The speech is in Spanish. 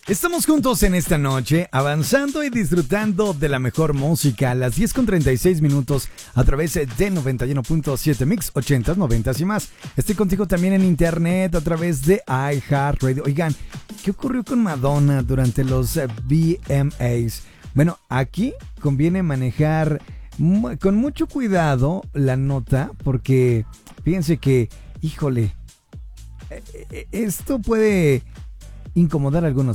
Estamos juntos en esta noche, avanzando y disfrutando de la mejor música a las 10:36 a través de 91.7 Mix, 80s, 90s y más. Estoy contigo también en internet a través de iHeartRadio. Oigan, ¿qué ocurrió con Madonna durante los VMAs? Bueno, aquí conviene manejar con mucho cuidado la nota porque fíjense que, híjole, esto puede incomodar a algunos